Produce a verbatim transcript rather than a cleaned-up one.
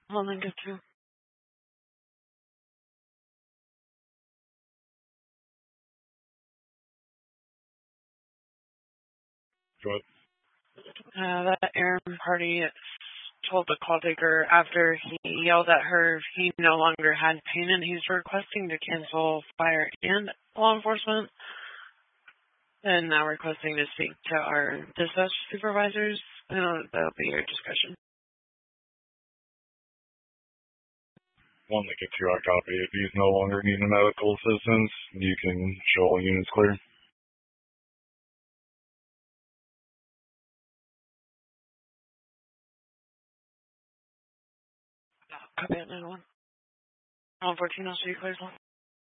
One and get two. Good. Uh, that Aaron party told the call taker after he yelled at her he no longer had payment. He's requesting to cancel fire and law enforcement, and now requesting to speak to our dispatch supervisors. I know that'll be your discussion. One to get two, I copy. If he's no longer needing medical assistance, you can show all units clear. Copy at nine one. On fourteen, I'll see you clear.